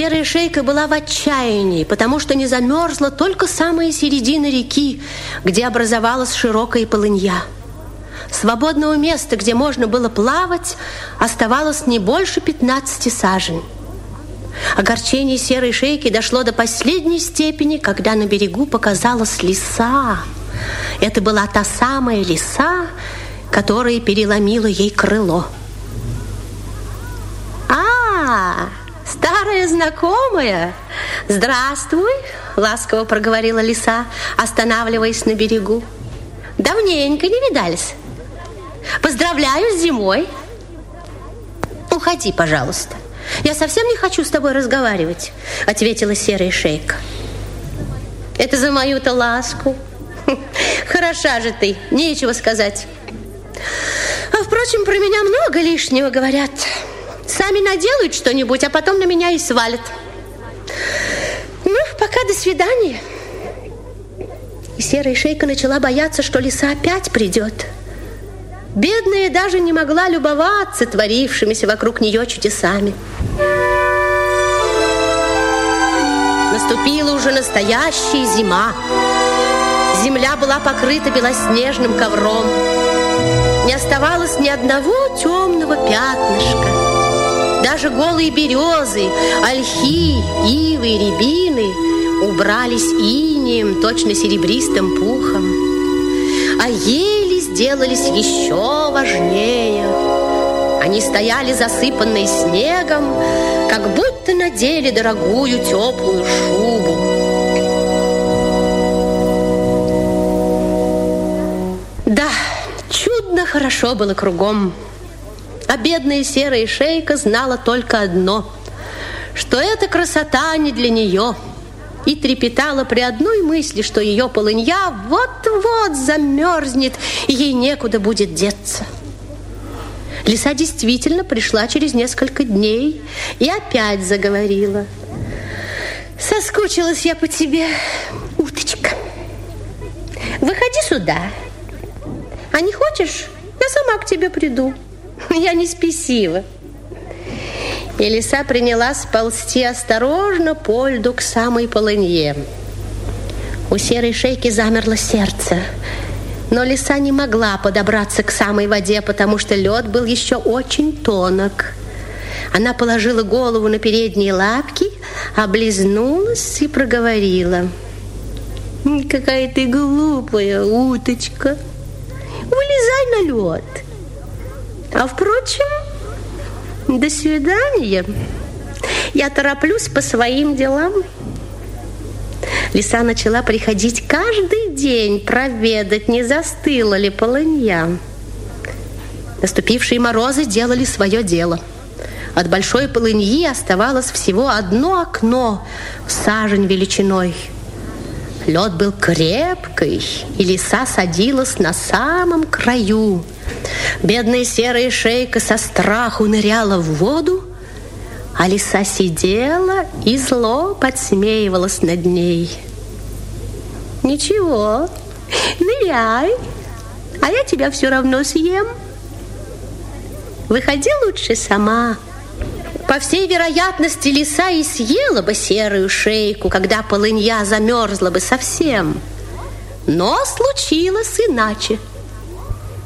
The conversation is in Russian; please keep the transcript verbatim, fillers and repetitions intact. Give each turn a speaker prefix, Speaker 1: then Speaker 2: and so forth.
Speaker 1: Серая шейка была в отчаянии, потому что не замерзла только самая середина реки, где образовалась широкая полынья. Свободного места, где можно было плавать, оставалось не больше пятнадцати сажен. Огорчение серой шейки дошло до последней степени, когда на берегу показалась лиса. Это была та самая лиса, которая переломила ей крыло. «А, старая знакомая! Здравствуй!» — ласково проговорила лиса, останавливаясь на берегу. «Давненько не видались. Поздравляю с зимой. Уходи, пожалуйста. Я совсем не хочу с тобой разговаривать», — ответила серая шейка. «Это за мою-то ласку. Хороша же ты, нечего сказать. А, впрочем, про меня много лишнего говорят. Сами наделают что-нибудь, а потом на меня и свалят. Ну, пока до свидания». И серая шейка начала бояться, что лиса опять придет. Бедная даже не могла любоваться творившимися вокруг нее чудесами. Наступила уже настоящая зима. Земля была покрыта белоснежным ковром. Не оставалось ни одного темного пятнышка. Даже голые березы, ольхи, ивы и рябины убрались инеем, точно серебристым пухом. А ели сделались еще важнее. Они стояли засыпанные снегом, как будто надели дорогую теплую шубу. Да, чудно хорошо было кругом. А бедная серая шейка знала только одно, что эта красота не для нее, и трепетала при одной мысли, что ее полынья вот-вот замерзнет, и ей некуда будет деться. Лиса действительно пришла через несколько дней и опять заговорила. «Соскучилась я по тебе, уточка. Выходи сюда. А не хочешь, я сама к тебе приду. Я не спесива». И лиса принялась ползти осторожно по льду к самой полынье. У серой шейки замерло сердце, но лиса не могла подобраться к самой воде, потому что лед был еще очень тонок. Она положила голову на передние лапки, облизнулась и проговорила: «Какая ты глупая уточка. Вылезай на лед. А впрочем, до свидания. Я тороплюсь по своим делам». Лиса начала приходить каждый день проведать, не застыла ли полынья. Наступившие морозы делали свое дело. От большой полыньи оставалось всего одно окно в сажень величиной. Лед был крепкий, и лиса садилась на самом краю. Бедная серая шейка со страху ныряла в воду, а лиса сидела и зло подсмеивалась над ней. «Ничего, ныряй, а я тебя все равно съем. Выходи лучше сама». По всей вероятности, лиса и съела бы серую шейку, когда полынья замерзла бы совсем. Но случилось иначе.